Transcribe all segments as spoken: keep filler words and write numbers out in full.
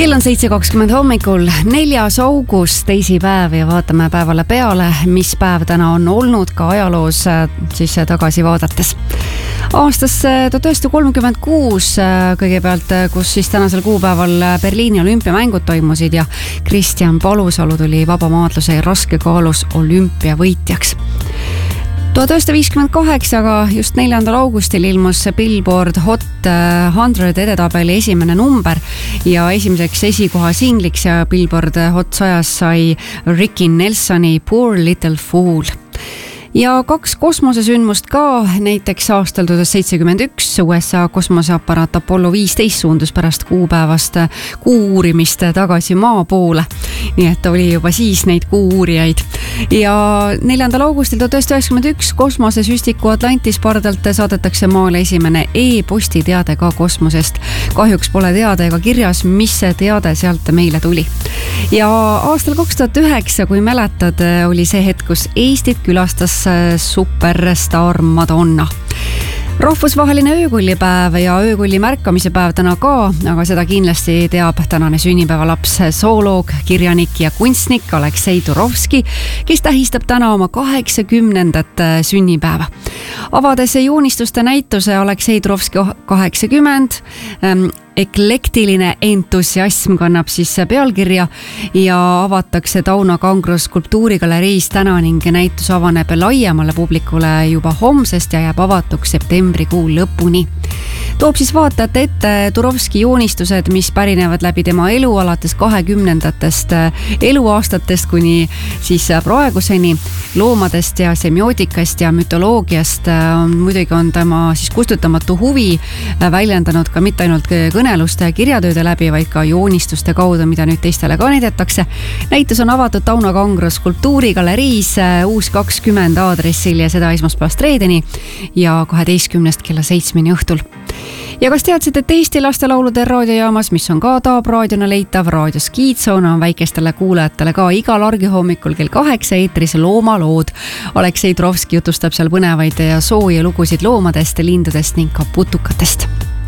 Kell on seitse kakskümmend hommikul, neljas august, teisipäev ja vaatame päevale peale, mis päev täna on olnud ka ajaloos siis tagasi vaadates. Aastasse tuhat üheksasada kolmkümmend kuus kõigepealt, kus siis tänasel kuupäeval Berliini olümpiamängud toimusid ja Kristjan Palusalu tuli vabamaadluse ja raskekaalus olümpiavõitjaks. tuhat üheksasada viiskümmend kaheksa, aga just neljandal augustil ilmus Billboard Hot sada edetabeli esimene number ja esimeseks esikoha singliks ja Billboard Hot sajas sai Ricky Nelsoni Poor Little Fool. Ja kaks kosmosesündmust ka, näiteks aastal tuhat seitsekümmend üks U S A kosmoseaparaat Apollo viisteist suundus pärast kuupäevast kuu uurimist tagasi maa poole. Nii et oli juba siis neid kuu uurijaid. Ja neljandal augustil tuhat üheksasada üheksakümmend üks kosmosesüstiku Atlantis pardalt saadetakse maale esimene e-posti teade ka kosmosest. Kahjuks pole teada ega kirjas, mis see teade sealt meile tuli. Ja aastal kaks tuhat üheksa, kui mäletad, oli see hetk, kus Eestit külastas superstar Madonna. Rahvusvaheline öökullipäev ja öökulli märkamise päev täna ka, aga seda kindlasti teab tänane sünnipäevalaps, zooloog, kirjanik ja kunstnik Aleksei Turovski, kes tähistab täna oma kaheksakümnendat sünnipäeva. Avades joonistuste näituse Aleksei Turovski kaheksakümmend, eklektiline entusiasm kannab siis pealkirja ja avatakse Tauno Kangro skulptuurigaleriis täna ning näitus avaneb laiemale publikule juba homsest ja jääb avatuks septembrikuu lõpuni. Toob siis vaatajate ette Turovski joonistused, mis pärinevad läbi tema elu alates kahekümnendatest eluaastatest kuni siis praeguseni loomadest ja semiootikast ja mütoloogiast. Muidugi on tema siis kustutamatu huvi väljendanud ka mitte ainult kõneluste ja kirjatööde läbi, vaid ka joonistuste kaudu, mida nüüd teistele ka näidatakse. Näitus on avatud Tauno Kangro skulptuurigaleriis uus kakskümmend aadressil ja seda esmaspäevast reedeni ja kaheteistkümnest kella seitsmeni õhtul. Ja kas teadsid, et Eesti lastelaulude raadiojaamas, mis on ka Taab raadiona leitav, Raadio Skiitsoon on väikestele kuulajatele ka igal argihommikul kell kaheksa eetris loomalood. Aleksei Turovski jutustab seal põnevaid ja sooja lugusid loomadest, lindudest ning ka putukatest.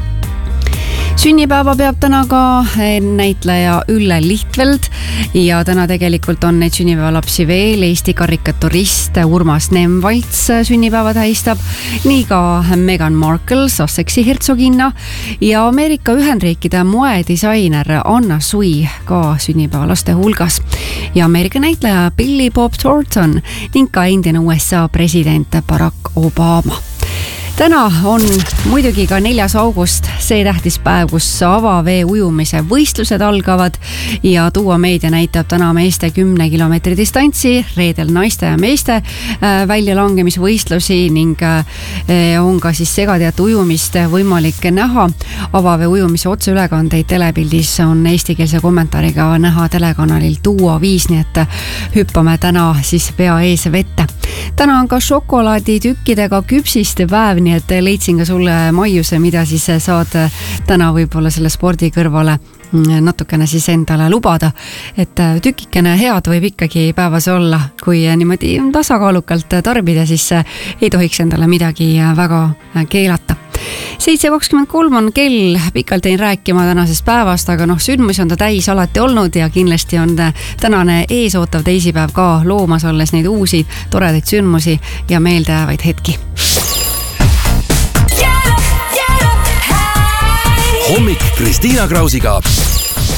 Sünnipäeva peab täna ka näitleja Ülle Lihtveld ja täna tegelikult on neid sünnipäevalapsi veel. Eesti karikaturist Urmas Nemvalts sünnipäeva tähistab, nii ka Meghan Markle, Sussexi hertsoginna ja Ameerika Ühendriikide moedisainer Anna Sui ka sünnipäevalaste hulgas ja Ameerika näitleja Billy Bob Thornton ning ka endine U S A president Barack Obama. Täna on muidugi ka neljas august, see tähtis päev, kus avavee ujumise võistlused algavad ja Tuua meedia näitab täna meeste kümne kilomeetri distantsi, reedel naiste ja meeste väljalangemisvõistlusi ning on ka siis segateate ujumist võimalik näha. Avavee ujumise otseülekandeid telepildis on eestikeelse kommentaariga näha telekanalil Tuua viis, nii et hüppame täna siis pea ees vette. Täna on ka šokolaaditükkidega küpsiste päev, nii et leidsin ka sulle maiuse, mida siis saad täna võib-olla selle spordi kõrvale natukene siis endale lubada, et tükikene head võib ikkagi päevas olla, kui niimoodi tasakaalukalt tarbida, siis ei tohiks endale midagi väga keelata. seitse kakskümmend kolm on kell, pikalt ei rääkima tänasest päevast, aga noh, sündmusi on ta täis alati olnud ja kindlasti on tänane eesootav teisipäev ka loomas olles neid uusi toredaid sündmusi ja meeldejäävaid hetki. Hommik Kristiina Krausiga